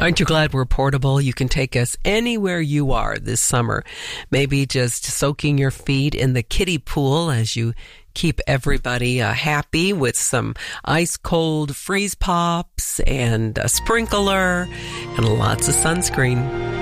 Aren't you glad we're portable? You can take us anywhere you are this summer. Maybe just soaking your feet in the kiddie pool as you keep everybody happy with some ice-cold freeze pops and a sprinkler and lots of sunscreen.